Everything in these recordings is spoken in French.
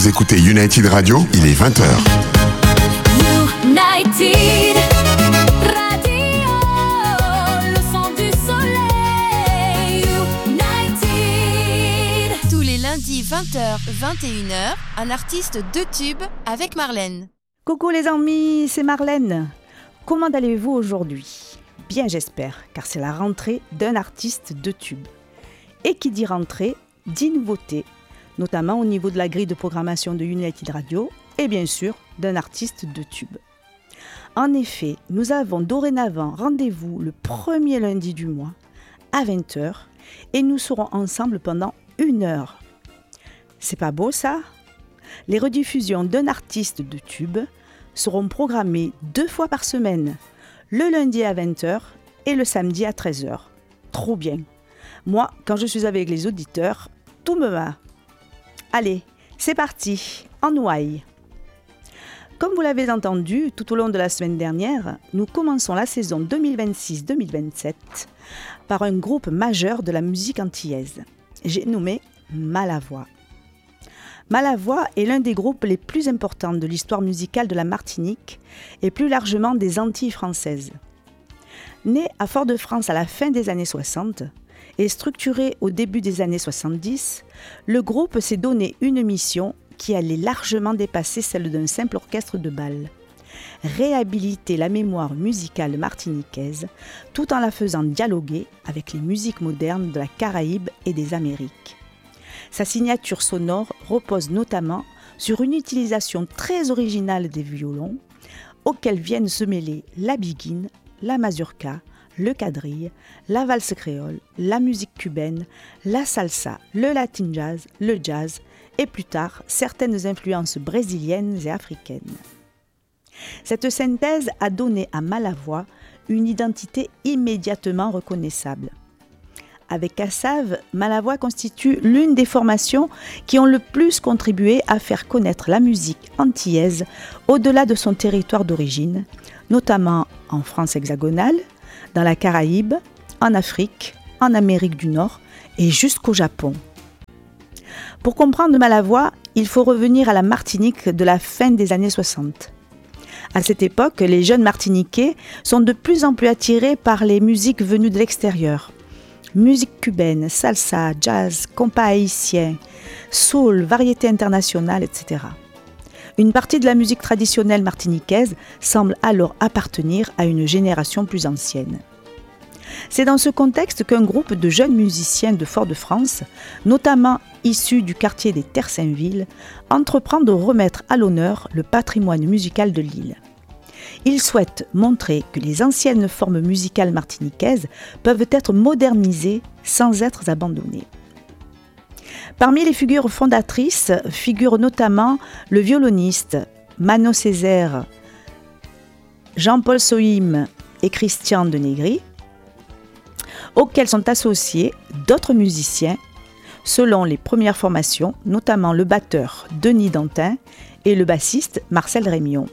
Vous écoutez United Radio, il est 20h. United Radio, le son du soleil. United. Tous les lundis 20h, 21h, un artiste de tube avec Marlène. Coucou les amis, c'est Marlène. Comment allez-vous aujourd'hui ? Bien j'espère, car c'est la rentrée d'un artiste de tube. Et qui dit rentrée, dit nouveauté, notamment au niveau de la grille de programmation de United Radio et bien sûr d'un artiste de tube. En effet, nous avons dorénavant rendez-vous le premier lundi du mois à 20h et nous serons ensemble pendant 1 heure. C'est pas beau ça ? Les rediffusions d'un artiste de tube seront programmées 2 fois par semaine, le lundi à 20h et le samedi à 13h. Trop bien. Moi, quand je suis avec les auditeurs, tout me va. Allez, c'est parti, en ouaille. Comme vous l'avez entendu tout au long de la semaine dernière, nous commençons la saison 2026-2027 par un groupe majeur de la musique antillaise. J'ai nommé Malavoie. Malavoie est l'un des groupes les plus importants de l'histoire musicale de la Martinique et plus largement des Antilles françaises. Né à Fort-de-France à la fin des années 60 et structuré au début des années 70, le groupe s'est donné une mission qui allait largement dépasser celle d'un simple orchestre de bal. Réhabiliter la mémoire musicale martiniquaise tout en la faisant dialoguer avec les musiques modernes de la Caraïbe et des Amériques. Sa signature sonore repose notamment sur une utilisation très originale des violons, auxquels viennent se mêler la biguine, la mazurka, le quadrille, la valse créole, la musique cubaine, la salsa, le latin jazz, le jazz et plus tard certaines influences brésiliennes et africaines. Cette synthèse a donné à Malavoie une identité immédiatement reconnaissable. Avec Kassav, Malavoie constitue l'une des formations qui ont le plus contribué à faire connaître la musique antillaise au-delà de son territoire d'origine, notamment en France hexagonale, dans la Caraïbe, en Afrique, en Amérique du Nord et jusqu'au Japon. Pour comprendre Malavoie, il faut revenir à la Martinique de la fin des années 60. À cette époque, les jeunes Martiniquais sont de plus en plus attirés par les musiques venues de l'extérieur. Musique cubaine, salsa, jazz, compas haïtien, soul, variété internationale, etc. Une partie de la musique traditionnelle martiniquaise semble alors appartenir à une génération plus ancienne. C'est dans ce contexte qu'un groupe de jeunes musiciens de Fort-de-France, notamment issus du quartier des Terre-Saint-Ville, entreprend de remettre à l'honneur le patrimoine musical de l'île. Ils souhaitent montrer que les anciennes formes musicales martiniquaises peuvent être modernisées sans être abandonnées. Parmi les figures fondatrices figurent notamment le violoniste Mano Césaire, Jean-Paul Sohim et Christian Denegri, auxquels sont associés d'autres musiciens selon les premières formations, notamment le batteur Denis Dantin et le bassiste Marcel Rémion.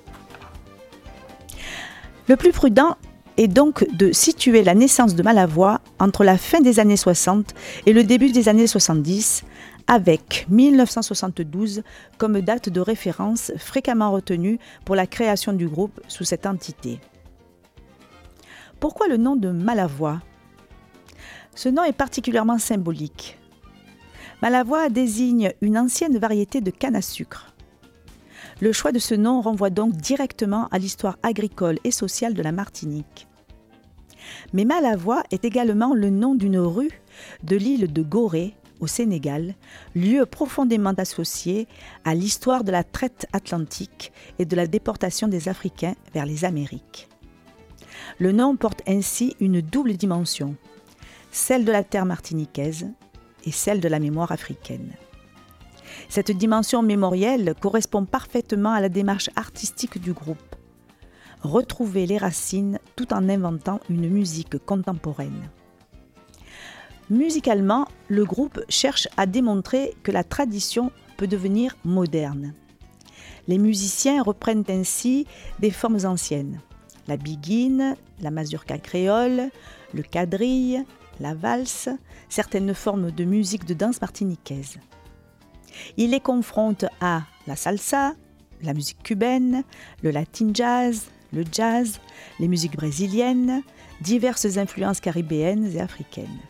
Le plus prudent est donc de situer la naissance de Malavoie entre la fin des années 60 et le début des années 70, avec 1972 comme date de référence fréquemment retenue pour la création du groupe sous cette entité. Pourquoi le nom de Malavoie ? Ce nom est particulièrement symbolique. Malavoie désigne une ancienne variété de canne à sucre. Le choix de ce nom renvoie donc directement à l'histoire agricole et sociale de la Martinique. Mais Malavoie est également le nom d'une rue de l'île de Gorée, au Sénégal, lieu profondément associé à l'histoire de la traite atlantique et de la déportation des Africains vers les Amériques. Le nom porte ainsi une double dimension, celle de la terre martiniquaise et celle de la mémoire africaine. Cette dimension mémorielle correspond parfaitement à la démarche artistique du groupe. Retrouver les racines tout en inventant une musique contemporaine. Musicalement, le groupe cherche à démontrer que la tradition peut devenir moderne. Les musiciens reprennent ainsi des formes anciennes. La biguine, la mazurka créole, le quadrille, la valse, certaines formes de musique de danse martiniquaise. Ils les confrontent à la salsa, la musique cubaine, le latin jazz, le jazz, les musiques brésiliennes, diverses influences caribéennes et africaines.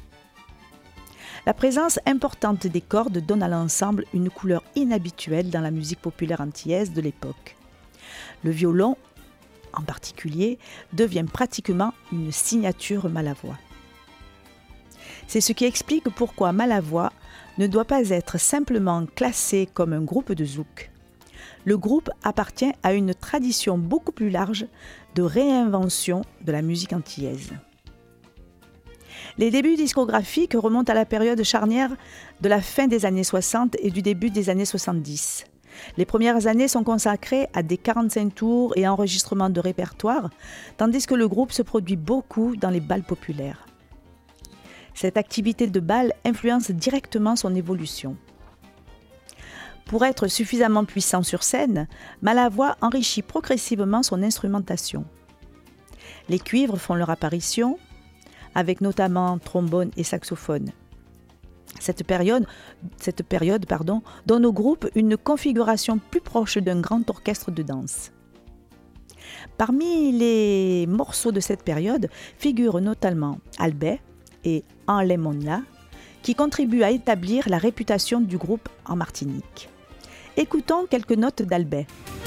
La présence importante des cordes donne à l'ensemble une couleur inhabituelle dans la musique populaire antillaise de l'époque. Le violon, en particulier, devient pratiquement une signature malavoie. C'est ce qui explique pourquoi Malavoie ne doit pas être simplement classé comme un groupe de zouk. Le groupe appartient à une tradition beaucoup plus large de réinvention de la musique antillaise. Les débuts discographiques remontent à la période charnière de la fin des années 60 et du début des années 70. Les premières années sont consacrées à des 45 tours et enregistrements de répertoire, tandis que le groupe se produit beaucoup dans les bals populaires. Cette activité de bal influence directement son évolution. Pour être suffisamment puissant sur scène, Malavoie enrichit progressivement son instrumentation. Les cuivres font leur apparition, avec notamment trombone et saxophone. Cette période donne au groupe une configuration plus proche d'un grand orchestre de danse. Parmi les morceaux de cette période figurent notamment Albé et En Lemonna, qui contribuent à établir la réputation du groupe en Martinique. Écoutons quelques notes d'Albé.